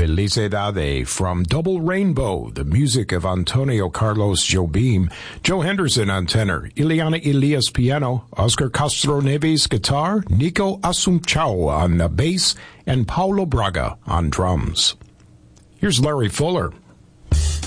Felicidade from Double Rainbow, the music of Antonio Carlos Jobim, Joe Henderson on tenor, Ileana Elias piano, Oscar Castro Neves guitar, Nico Assumpção on the bass, and Paulo Braga on drums. Here's Larry Fuller